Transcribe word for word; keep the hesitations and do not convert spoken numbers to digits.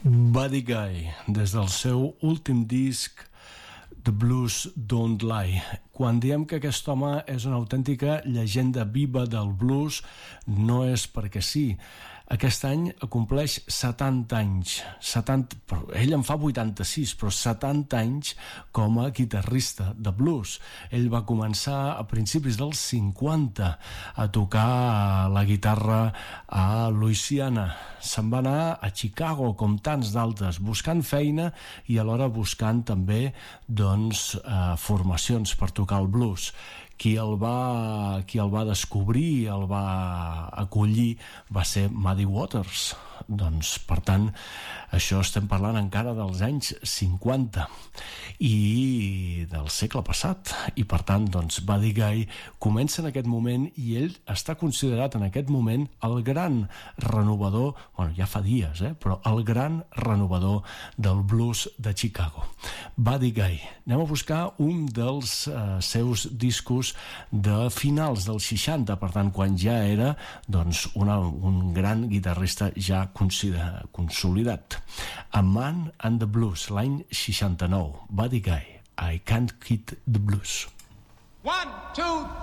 Buddy Guy, des del seu últim disc The Blues Don't Lie. Quan diem que aquest home és una autèntica llegenda viva del blues, no és perquè sí. Aquest any compleix setanta anys. setanta, però ell en fa vuitanta-sis, però setanta anys com a guitarrista de blues. Ell va començar a principis dels cinquanta a tocar la guitarra a Louisiana. Se'n va anar a Chicago, com tants d'altres, buscant feina i alhora buscant també doncs, eh, formacions per tocar el blues. Qui el va, qui el va descobrir, el va acollir, va ser Muddy Waters. Doncs, per tant, això estem parlant encara dels anys cinquanta i del segle passat. I, per tant, doncs, Buddy Guy comença en aquest moment i ell està considerat en aquest moment el gran renovador, bueno, ja fa dies, eh, però el gran renovador del blues de Chicago. Buddy Guy. Anem a buscar un dels eh, seus discos de finals dels seixanta, per tant, quan ja era doncs, una, un gran guitarrista ja considerat, consolidat. A Man and the Blues, l'any seixanta-nou. Buddy Guy, I Can't Quit the Blues. One, two,